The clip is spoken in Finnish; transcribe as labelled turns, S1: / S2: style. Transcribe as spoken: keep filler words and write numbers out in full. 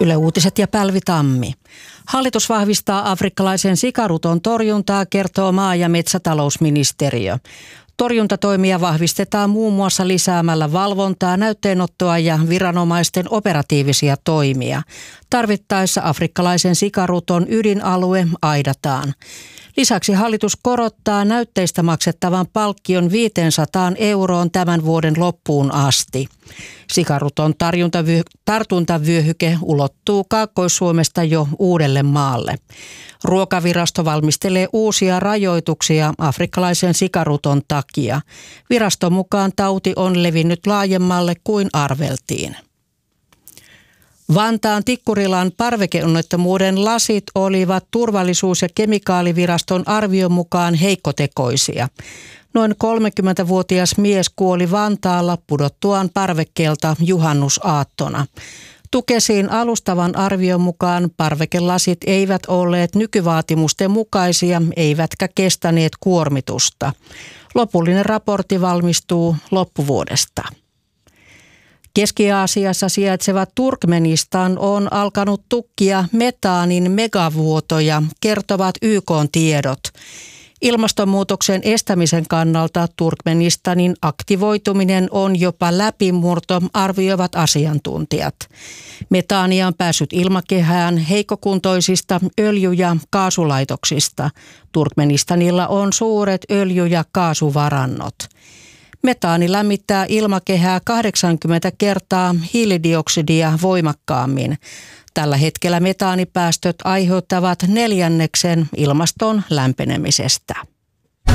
S1: Yle Uutiset ja Pälvi Tammi. Hallitus vahvistaa afrikkalaisen sikaruton torjuntaa, kertoo maa- ja metsätalousministeriö. Torjuntatoimia vahvistetaan muun muassa lisäämällä valvontaa, näytteenottoa ja viranomaisten operatiivisia toimia. Tarvittaessa afrikkalaisen sikaruton ydinalue aidataan. Lisäksi hallitus korottaa näytteistä maksettavan palkkion viisisataa euroon tämän vuoden loppuun asti. Sikaruton tartuntavyöhyke ulottuu Kaakkois-Suomesta jo Uudellemaalle. Ruokavirasto valmistelee uusia rajoituksia afrikkalaisen sikaruton takia. Viraston mukaan tauti on levinnyt laajemmalle kuin arveltiin. Vantaan Tikkurilan parvekeonnettomuuden lasit olivat turvallisuus- ja kemikaaliviraston arvion mukaan heikkotekoisia. Noin kolmekymmentävuotias mies kuoli Vantaalla pudottuaan parvekkeelta juhannusaattona. Tukesin alustavan arvion mukaan parvekelasit eivät olleet nykyvaatimusten mukaisia, eivätkä kestäneet kuormitusta. Lopullinen raportti valmistuu loppuvuodesta. Keski-Aasiassa sijaitseva Turkmenistan on alkanut tukkia metaanin megavuotoja, kertovat Y K:n tiedot. Ilmastonmuutoksen estämisen kannalta Turkmenistanin aktivoituminen on jopa läpimurto, arvioivat asiantuntijat. Metaania on päässyt ilmakehään heikkokuntoisista öljy- ja kaasulaitoksista. Turkmenistanilla on suuret öljy- ja kaasuvarannot. Metaani lämmittää ilmakehää kahdeksankymmentä kertaa hiilidioksidia voimakkaammin. Tällä hetkellä metaanipäästöt aiheuttavat neljänneksen ilmaston lämpenemisestä.